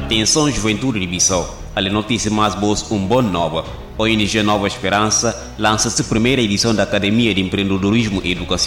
Atenção, juventude de Bissau. A notícia mais boa, boa nova. A ONG Nova Esperança lança-se a primeira edição da Academia de Empreendedorismo e Educação.